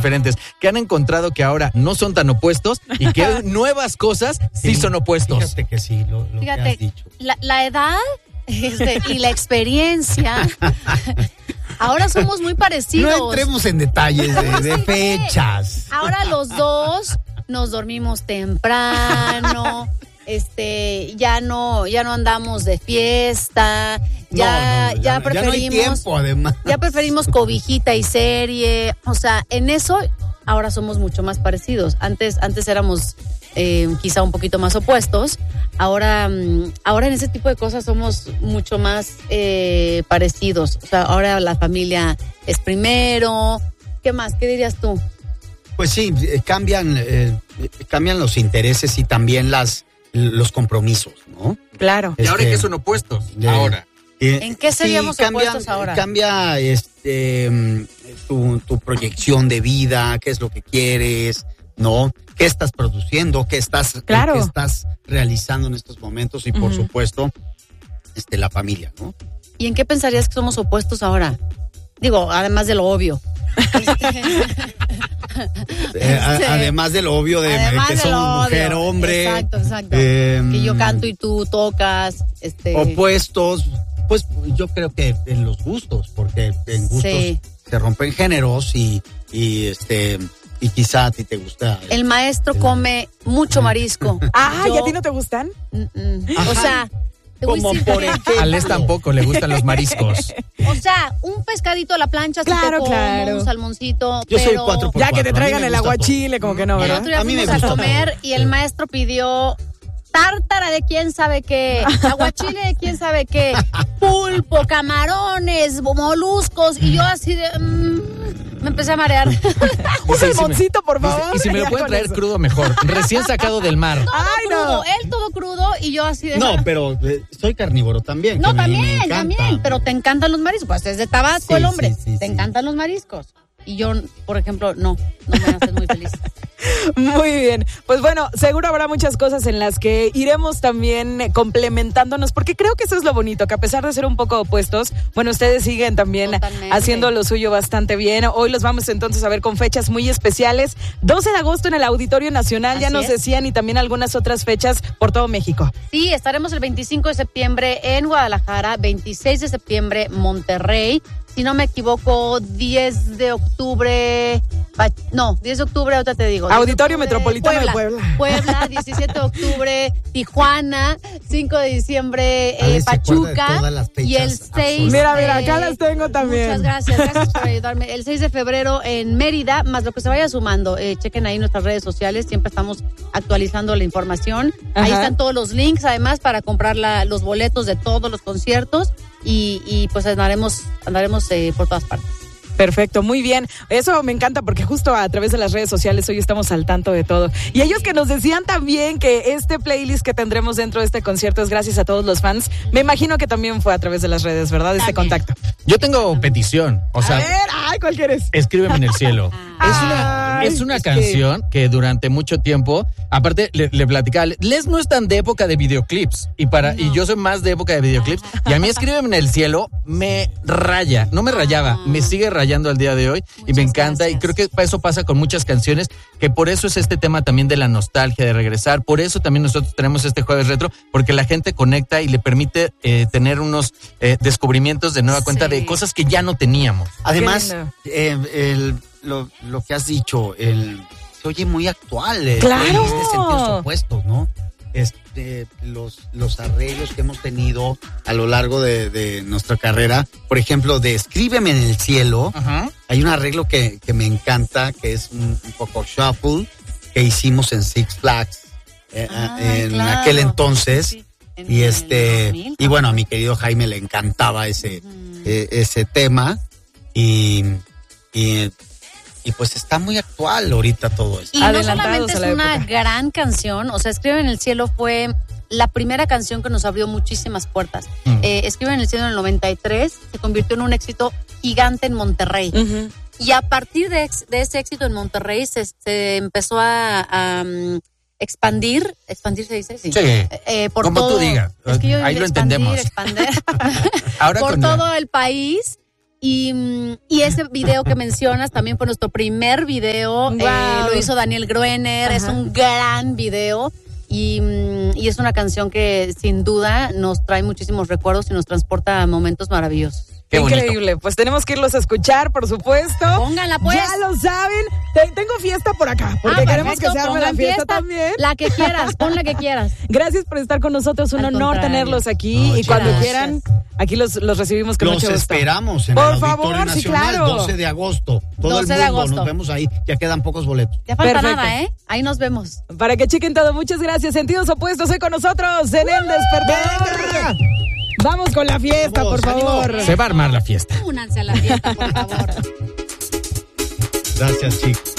diferentes, que han encontrado que ahora no son tan opuestos y que hay nuevas cosas sí son opuestos. Fíjate que sí, lo que has dicho. La edad y la experiencia, ahora somos muy parecidos. No entremos en detalles de fechas. Ahora los dos nos dormimos temprano. Ya no andamos de fiesta, ya preferimos, no hay tiempo, además. Ya preferimos cobijita y serie, o sea, en eso ahora somos mucho más parecidos. Antes éramos quizá un poquito más opuestos, ahora en ese tipo de cosas somos mucho más parecidos. O sea, ahora la familia es primero. ¿Qué más? ¿Qué dirías tú? Pues sí, cambian los intereses y también los compromisos, ¿no? Claro. ¿Y ahora en qué son opuestos? Ahora. ¿En qué seríamos opuestos ahora? Cambia tu proyección de vida, qué es lo que quieres, ¿no? ¿Qué estás produciendo? ¿Qué estás realizando en estos momentos? Y por supuesto, la familia, ¿no? ¿Y en qué pensarías que somos opuestos ahora? Digo, además de lo obvio. Además de lo obvio de que somos mujer, hombre. Exacto. Que yo canto y tú tocas. Opuestos, pues yo creo que en los gustos, porque en gustos se rompen géneros y quizá a ti te gusta. El maestro come mucho marisco. ¿Y a ti no te gustan? O sea, como por ejemplo. A Les tampoco le gustan los mariscos. O sea, un pescadito a la plancha, claro, un salmoncito. Yo soy pero 4x4. Ya que te traigan el aguachile, como que no, ¿verdad? El otro día fuimos a comer y el maestro pidió tártara de quién sabe qué, aguachile de quién sabe qué, pulpo, camarones, moluscos, y yo así de... me empecé a marear. Un limoncito, por favor. Y si me lo pueden traer crudo, mejor. Recién sacado del mar. Él todo crudo y yo así de... No, pero soy carnívoro también. No, también, pero te encantan los mariscos. Pues es de Tabasco el hombre. Te encantan los mariscos. Y yo, por ejemplo, no me hacen muy feliz. Muy bien. Pues bueno, seguro habrá muchas cosas en las que iremos también complementándonos, porque creo que eso es lo bonito, que a pesar de ser un poco opuestos, bueno, ustedes siguen también haciendo lo suyo bastante bien. Hoy los vamos entonces a ver con fechas muy especiales. 12 de agosto en el Auditorio Nacional, ya nos decían, y también algunas otras fechas por todo México. Sí, estaremos el 25 de septiembre en Guadalajara, 26 de septiembre Monterrey. Si no me equivoco, 10 de octubre, ahorita te digo. Auditorio Metropolitano de Puebla. Puebla, 17 de octubre, Tijuana, 5 de diciembre, Pachuca. Y el 6 Mira, acá las tengo también. Muchas gracias por ayudarme. El 6 de febrero en Mérida, más lo que se vaya sumando. Chequen ahí nuestras redes sociales, siempre estamos actualizando la información. Ahí están todos los links, además, para comprar los boletos de todos los conciertos. Y pues andaremos por todas partes. Perfecto, muy bien. Eso me encanta porque justo a través de las redes sociales hoy estamos al tanto de todo. Y ellos que nos decían también que este playlist que tendremos dentro de este concierto es gracias a todos los fans. Me imagino que también fue a través de las redes, ¿verdad? Este contacto. Yo tengo petición. O sea, a ver, ¿cuál quieres? Escríbeme en el cielo. Es una canción que durante mucho tiempo, aparte le platicaba, Les no es tan de época de videoclips y yo soy más de época de videoclips, y a mí Escríbeme en el cielo me raya, no me rayaba, me sigue rayando al día de hoy. Muchas y me encanta, gracias. Y creo que eso pasa con muchas canciones, que por eso es este tema también de la nostalgia, de regresar. Por eso también nosotros tenemos este Jueves Retro, porque la gente conecta y le permite tener unos descubrimientos de nueva cuenta de cosas que ya no teníamos. Además, lo que has dicho, se oye muy actual. ¡Claro! De sentidos opuestos, ¿no? Los arreglos que hemos tenido a lo largo de nuestra carrera, por ejemplo, de Escríbeme en el cielo, hay un arreglo que me encanta, que es un poco shuffle, que hicimos en Six Flags en aquel entonces. Sí. Y bueno, a mi querido Jaime le encantaba ese tema y pues está muy actual ahorita todo esto. Y no solamente es una gran canción, o sea, Escribe en el cielo fue la primera canción que nos abrió muchísimas puertas. Escribe en el cielo en el 93, se convirtió en un éxito gigante en Monterrey. Y a partir de ese éxito en Monterrey se empezó a expandir se dice, sí. Por como todo, tú digas, es que yo ahí lo entendemos. Expandir, ahora por todo el país. Y ese video que mencionas también fue nuestro primer video. Wow. Lo hizo Daniel Gruener. Es un gran video. Y es una canción que sin duda nos trae muchísimos recuerdos y nos transporta a momentos maravillosos. Qué increíble, bonito. pues tenemos que irlos a escuchar, por supuesto. Pónganla pues. Ya lo saben. Tengo fiesta por acá, porque queremos que se arme la fiesta también. La que quieras, pon la que quieras. Gracias por estar con nosotros, un Al honor contrario. tenerlos aquí y cuando quieran, aquí los recibimos con mucho Los gusto. esperamos en Por el favor, Auditorio sí, Nacional, claro. 12 de agosto. Todo 12 el de mundo, agosto. nos vemos ahí. Ya quedan pocos boletos. Ya falta Perfecto. nada, ¿eh? Ahí nos vemos. Para que chequen todo, muchas gracias. Sentidos opuestos, hoy con nosotros en El Despertador. Vamos con la fiesta, Vamos, por favor. ánimo. Se va a armar la fiesta. Únanse a la fiesta, por favor. Gracias, chicos.